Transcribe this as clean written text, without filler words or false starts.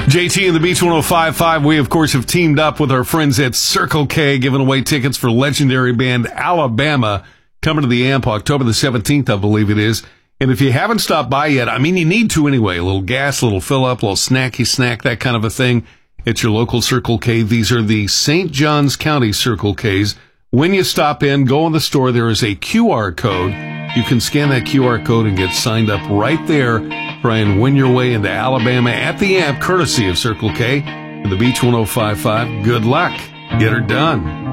JT and the Beach 105.5. We, of course, have teamed up with our friends at Circle K, giving away tickets for legendary band Alabama coming to the AMP October the 17th, I believe it is. And if you haven't stopped by yet, I mean, you need to anyway. A little gas, a little fill up, a little snacky snack, that kind of a thing. It's your local Circle K. These are the St. Johns County Circle Ks. When you stop in, go in the store, there is a QR code. You can scan that QR code and get signed up right there. Try and win your way into Alabama at the AMP, courtesy of Circle K and the Beach 105.5. Good luck. Get her done.